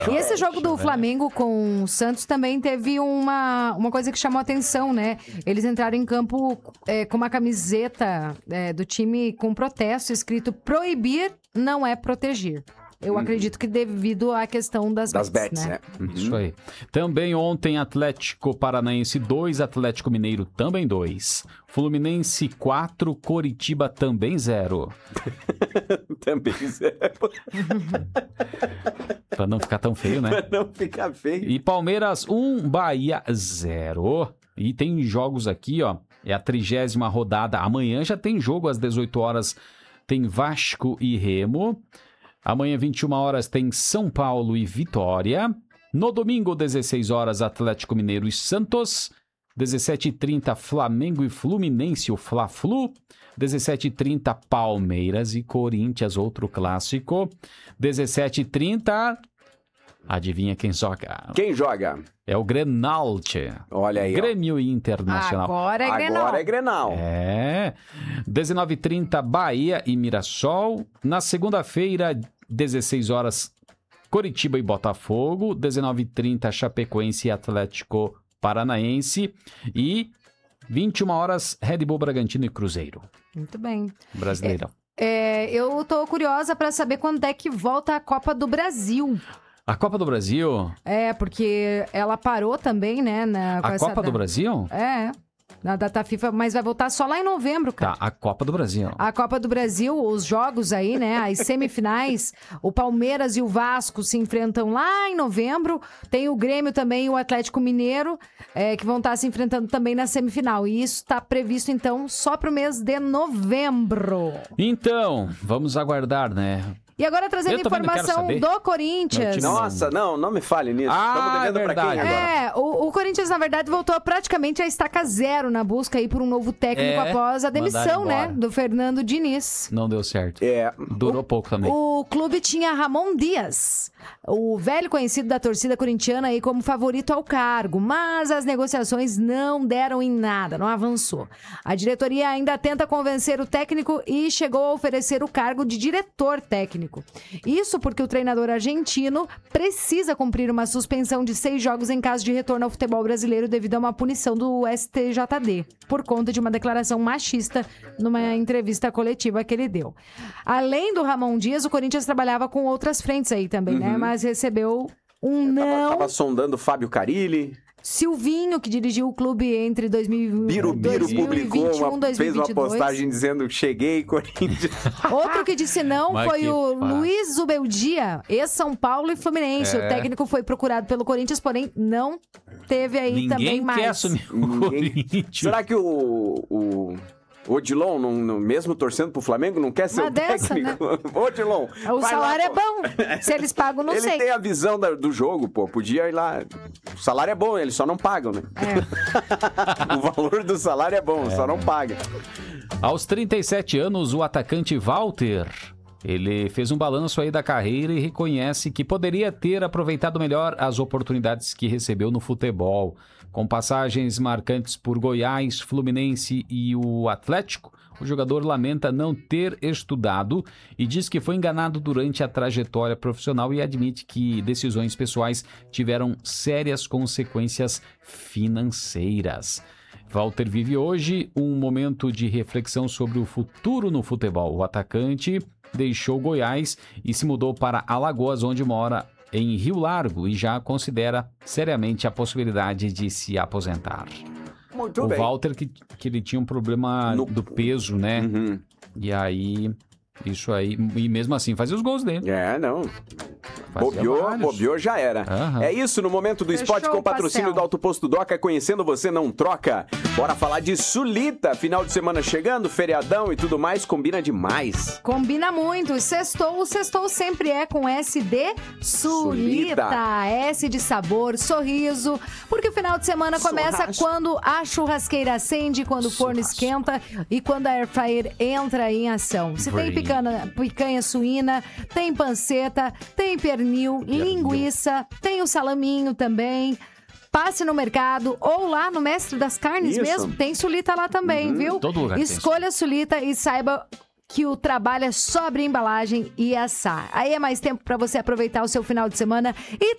E esse jogo do Flamengo com o Santos também teve uma coisa que chamou a atenção, né? Eles entraram em campo com uma camiseta do time com protesto escrito "Proibir não é proteger". Eu acredito que devido à questão das bets, né? Isso aí. Também ontem, Atlético Paranaense 2, Atlético Mineiro também 2. Fluminense 4, Coritiba também 0. Também 0. Pra não ficar tão feio, né? Pra não ficar feio. E Palmeiras 1, Bahia 0. E tem jogos aqui, ó. É a 30ª rodada. Amanhã já tem jogo às 18 horas. Tem Vasco e Remo. Amanhã, 21 horas, tem São Paulo e Vitória. No domingo, 16 horas, Atlético Mineiro e Santos. 17h30, Flamengo e Fluminense, o Fla-Flu. 17h30, Palmeiras e Corinthians, outro clássico. 17h30, adivinha quem joga? Quem joga? É o Grenal, tchê. Olha aí, Grêmio Internacional. Agora é Grenal. Agora é Grenal. 19h30, Bahia e Mirassol. Na segunda-feira, 16 horas, Coritiba e Botafogo. 19h30, Chapecoense e Atlético Paranaense. E 21 horas, Red Bull Bragantino e Cruzeiro. Muito bem. Brasileirão. Eu tô curiosa para saber quando é que volta a Copa do Brasil. A Copa do Brasil? Porque ela parou também, né? A Copa do Brasil? Na data FIFA, mas vai voltar só lá em novembro, cara. Tá, a Copa do Brasil. A Copa do Brasil, os jogos aí, né? As semifinais, o Palmeiras e o Vasco se enfrentam lá em novembro. Tem o Grêmio também e o Atlético Mineiro, que vão estar se enfrentando também na semifinal. E isso está previsto, então, só para o mês de novembro. Então, vamos aguardar, né? E agora trazendo informação do Corinthians. Nossa, não me fale nisso. Estamos devendo é pra quem agora? O Corinthians, na verdade, voltou praticamente a estaca zero na busca aí por um novo técnico após a demissão, né, do Fernando Diniz. Não deu certo. Durou pouco também. O clube tinha Ramon Dias, o velho conhecido da torcida corintiana aí como favorito ao cargo, mas as negociações não deram em nada, não avançou. A diretoria ainda tenta convencer o técnico e chegou a oferecer o cargo de diretor técnico. Isso porque o treinador argentino precisa cumprir uma suspensão de 6 jogos em caso de retorno ao futebol brasileiro devido a uma punição do STJD, por conta de uma declaração machista numa entrevista coletiva que ele deu. Além do Ramon Dias, o Corinthians trabalhava com outras frentes aí também, né? Mas recebeu um não. Tava sondando o Fábio Carilli. Silvinho, que dirigiu o clube entre 2021 e 2021, fez uma postagem dizendo cheguei, Corinthians. Outro que disse não foi o Luiz Zubeldia, ex-São Paulo e Fluminense. O técnico foi procurado pelo Corinthians, porém não teve aí também mais. Ninguém quer assumir o Corinthians. Será que o Odilon, mesmo torcendo pro Flamengo, não quer ser o técnico? Né? Odilon. O salário é bom. Se eles pagam, não sei. Ele tem a visão do jogo, pô. Podia ir lá. O salário é bom, eles só não pagam, né? O valor do salário é bom, só não paga. Aos 37 anos, o atacante Walter, ele fez um balanço aí da carreira e reconhece que poderia ter aproveitado melhor as oportunidades que recebeu no futebol. Com passagens marcantes por Goiás, Fluminense e o Atlético, o jogador lamenta não ter estudado e diz que foi enganado durante a trajetória profissional e admite que decisões pessoais tiveram sérias consequências financeiras. Walter vive hoje um momento de reflexão sobre o futuro no futebol. O atacante deixou Goiás e se mudou para Alagoas, onde mora em Rio Largo, e já considera seriamente a possibilidade de se aposentar. Muito bem. O Walter, que ele tinha um problema do peso, né? E aí, isso aí, e mesmo assim fazia os gols dele. Não. Bobeou, já era. É isso no Momento do Esporte com patrocínio do Alto Posto Doca. Conhecendo você não troca. Bora falar de Sulita. Final de semana chegando, feriadão e tudo mais. Combina demais. Combina muito. O sextou sempre é com S de Sulita. S de sabor, sorriso. Porque o final de semana começa quando a churrasqueira acende, quando o forno esquenta e quando a air fryer entra em ação. Se tem picanha suína, tem panceta, tem pernil, linguiça, tem o salaminho também. Passe no mercado ou lá no Mestre das Carnes mesmo. Tem Sulita lá também, viu? Todo lugar Escolha a Sulita e saiba que o trabalho é só abrir embalagem e assar. Aí é mais tempo para você aproveitar o seu final de semana e